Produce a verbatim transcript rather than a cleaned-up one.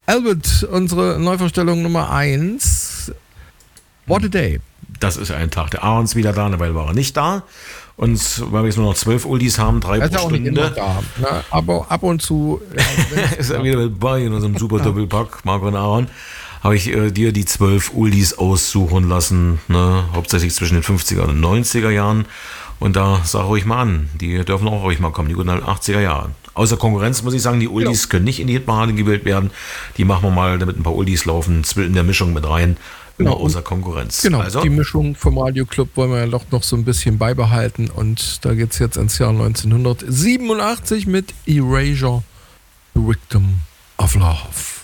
Albert, unsere Neuvorstellung Nummer eins. What a Day. Das ist ein Tag. Der Aaron ist wieder da, weil war er nicht da. Und weil wir jetzt nur noch zwölf Oldies haben, drei er pro ist auch nicht immer Stunde. da. Ne? Aber ab und zu. Ja, ist er wieder mit bei in unserem super Doppelpack, Marco und Aaron. Habe ich äh, dir die zwölf Oldies aussuchen lassen, ne? Hauptsächlich zwischen den fünfziger und neunziger Jahren. Und da sag ruhig mal an, die dürfen auch ruhig mal kommen, die guten alten achtziger Jahre. Außer Konkurrenz muss ich sagen, die Oldies genau. können nicht in die Hitparade gewählt werden. Die machen wir mal, damit ein paar Oldies laufen, in der Mischung mit rein. Immer genau. außer Konkurrenz. Genau, also, die Mischung vom Radio Club wollen wir ja doch noch so ein bisschen beibehalten. Und da geht es jetzt ins Jahr neunzehnhundertsiebenundachtzig mit Erasure, The Victim of Love.